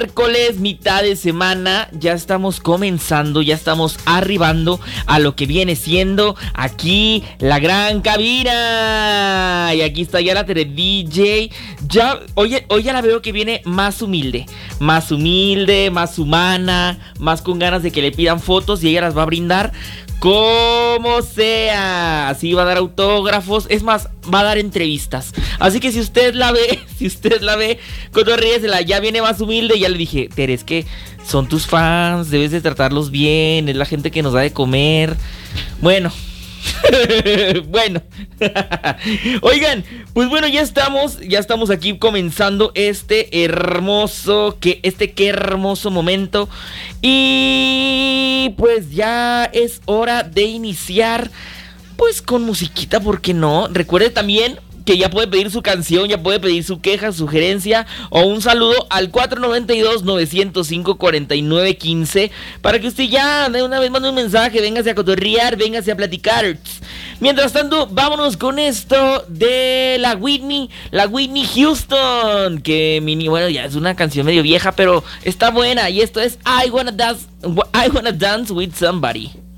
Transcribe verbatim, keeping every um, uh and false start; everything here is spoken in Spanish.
Miércoles, mitad de semana, ya estamos comenzando, ya estamos arribando a lo que viene siendo aquí la gran cabina. Y aquí está ya la Tere D J. Ya, hoy, hoy ya la veo que viene más humilde, más humilde, más humana, más con ganas de que le pidan fotos y ella las va a brindar como sea. Así va a dar autógrafos, es más, va a dar entrevistas. Así que si usted la ve, si usted la ve, cotorríesela, ya viene más humilde. Ya le dije, Tere, es que son tus fans, debes de tratarlos bien, es la gente que nos da de comer. Bueno, bueno. Oigan, pues bueno, ya estamos, ya estamos aquí comenzando este hermoso, que este qué hermoso momento. Y pues ya es hora de iniciar, pues con musiquita, ¿por qué no? Recuerde también que ya puede pedir su canción, ya puede pedir su queja, sugerencia o un saludo al cuatro nueve dos, nueve cero cinco, cuatro nueve uno cinco para que usted ya de una vez mande un mensaje, véngase a cotorrear, véngase a platicar. Mientras tanto, vámonos con esto de la Whitney, la Whitney Houston, que mini, bueno, ya es una canción medio vieja, pero está buena, y esto es I Wanna Dance, I Wanna Dance with Somebody.